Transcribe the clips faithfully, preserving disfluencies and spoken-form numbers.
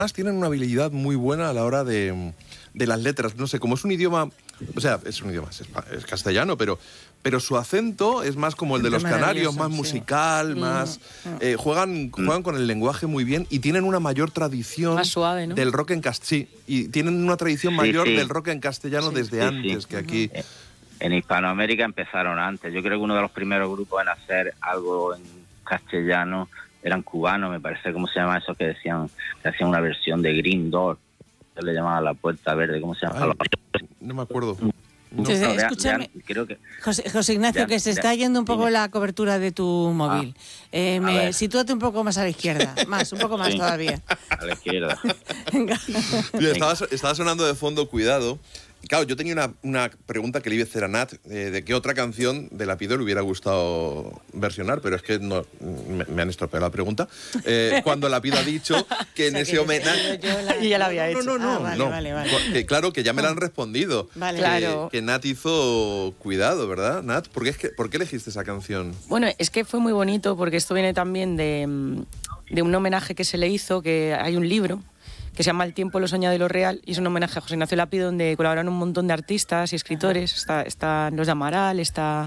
tienen una habilidad muy buena a la hora de, de las letras. No sé, como es un idioma... O sea, es un idioma, es, es castellano, pero, pero su acento es más como el de los canarios, más musical, sí. más... Eh, juegan, juegan con el lenguaje muy bien y tienen una mayor tradición más suave, ¿no? del rock en castellano. Sí, y tienen una tradición sí, mayor sí. del rock en castellano sí, desde sí, antes sí. que aquí. Uh-huh. En Hispanoamérica empezaron antes. Yo creo que uno de los primeros grupos en hacer algo en castellano eran cubanos, me parece, ¿cómo se llama eso? Que decían, que hacían una versión de Green Door. Le llamaban La Puerta Verde, ¿cómo se llama? Ay, no me acuerdo. No, sí, no, escúchame, ya, creo que, José, José Ignacio, ya, que se ya, está yendo un poco dime. la cobertura de tu móvil. Ah, eh, me, sitúate un poco más a la izquierda, más, un poco más sí, todavía. A la izquierda. Venga. Mira, estaba, estaba sonando de fondo, cuidado. Claro, yo tenía una, una pregunta que le iba a hacer a Nat, eh, de qué otra canción de La Pido le hubiera gustado versionar, pero es que no, me, me han estropeado la pregunta. Eh, cuando La Pido ha dicho que en o sea, ese homenaje... Y ya la había hecho. No, no, no, ah, vale, no. Vale, vale. Que, claro, que ya me la han respondido. Vale, que, claro. Que Nat hizo Cuidado, ¿verdad, Nat? ¿Por qué, es que, ¿Por qué elegiste esa canción? Bueno, es que fue muy bonito porque esto viene también de, de un homenaje que se le hizo, que hay un libro que se llama El tiempo, lo soñado y lo real, y es un homenaje a José Ignacio Lapido, donde colaboran un montón de artistas y escritores. Está, están los de Amaral, está,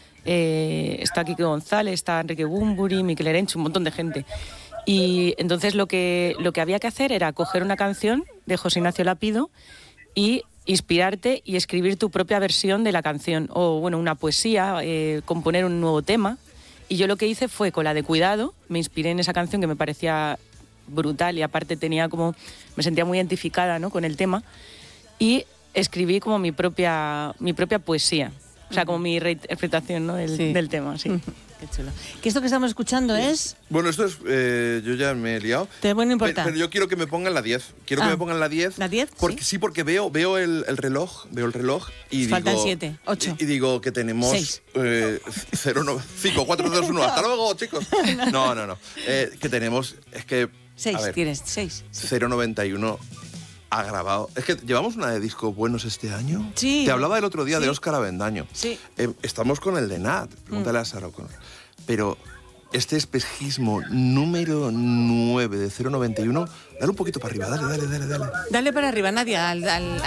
eh, está Quique González, está Enrique Bunbury, Miquel Erenchu, un montón de gente. Y entonces lo que, lo que había que hacer era coger una canción de José Ignacio Lapido y inspirarte y escribir tu propia versión de la canción, o bueno, una poesía, eh, componer un nuevo tema. Y yo lo que hice fue, con la de Cuidado, me inspiré en esa canción que me parecía brutal y aparte tenía como, me sentía muy identificada, ¿no?, con el tema, y escribí como mi propia mi propia poesía, o sea, como mi reinterpretación, ¿no?, del, sí. del tema, sí. Qué chulo. ¿Que esto que estamos escuchando sí. es? Bueno, esto es, eh, yo ya me he liado. Te bueno importa. Pero, pero yo quiero que me pongan la diez. Quiero ah, que me pongan la diez. ¿La diez? Porque, sí. sí, porque veo, veo el, el reloj, veo el reloj y faltan digo... siete, ocho. Y, y digo que tenemos eh, cero, cinco, cuatro, dos, uno. Hasta luego, chicos. No, no, no. Eh, que tenemos, es que... Seis, tienes, seis. cero noventa y uno ha grabado. Es que llevamos una de discos buenos este año. Sí. Te hablaba el otro día sí. de Óscar Avendaño. Sí. Eh, estamos con el de Nat, pregúntale mm. a Sara O'Connor. Pero este espejismo número nueve de cero noventa y uno, dale un poquito para arriba, dale, dale, dale, dale. Dale para arriba, Nadia, al... al